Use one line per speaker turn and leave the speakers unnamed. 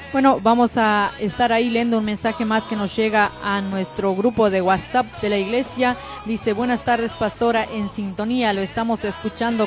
Bueno, vamos a estar ahí leyendo un mensaje más que nos llega a nuestro grupo de WhatsApp de la iglesia. Dice, buenas tardes, pastora, en sintonía, lo estamos escuchando